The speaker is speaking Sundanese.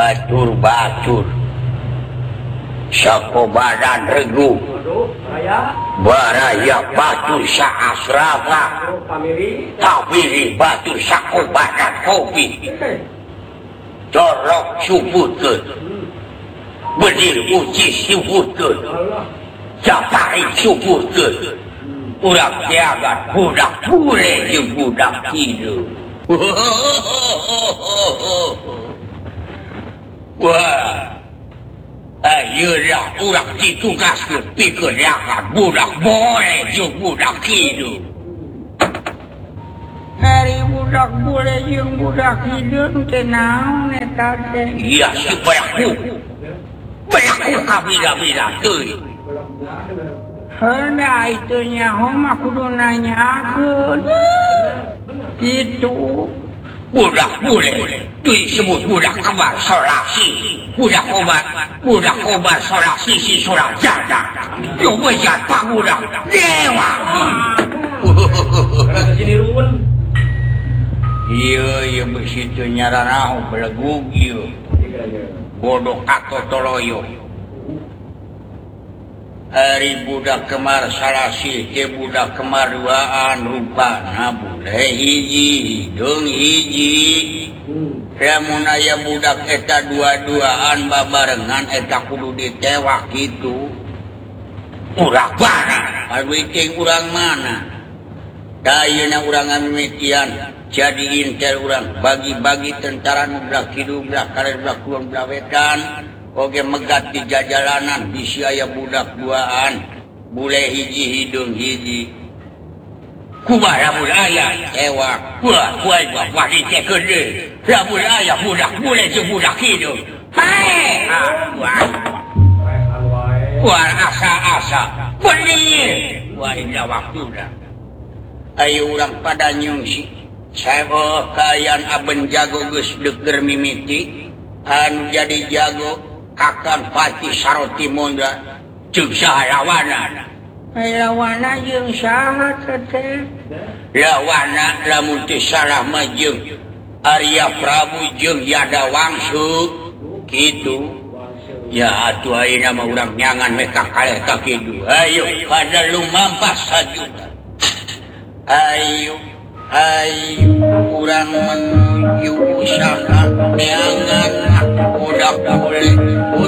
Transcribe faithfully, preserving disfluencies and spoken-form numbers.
batur-batur sakobaran regu baraya batur saasraga tabiri batur sakobaran kopi corok subutkeun bedir uci subutkeun capai subutkeun urang jagat budak bule jeung budak hidup. Wah, ayeuna urang ditugaskeun pikeun jagat budak bule jeung budak hidup. Hari budak bule jeung budak hidup teh naon eta teh? Iya si bayaku. Bayaku kabila-bila teuing. Hendak itu nyaho mah kudu nanyakeun. Itu budak bule disebut budak kembar solasi budak obat budak obat solasi si sorang janda yo bejat pak budak dewa iya iya besitu nyaranau belegug iya bodoh kato toloyo hari budak kemar salasi ke budak kemar duaan rupa na bule hiji hidung hiji lamun aya budak eta dua-duaan babarengan eta kudu ditewak gitu urang mana anu ting urang mana da ayeuna urang mimitian jadi intel urang bagi-bagi tentara nu belah kidu belah kaler belah kulon belah wetan oge megat di jajalanan bisi aya budak duaan bule hiji hidung hiji kumaha mun aya ewak wah kuai wah wah teh gede lamun aya budak bule jeung budak hidung hae wah wah asa-asa bener wah indah waktuna ayo urang pada nyungsi saebo kaayaan aben jago geus deuger mimiti anu jadi jago akan pati saroti munda jeung sahalawana lawana jeung saha teh lawana lamun teu salah mah jeung Arya Prabu jeung Yadawangsu kitu ya atuh ayeuna mah urang nyangan meka kaleh ka kitu ayo kada lumampas sajuta ayo ayo urang menuju usaha neangan budak bule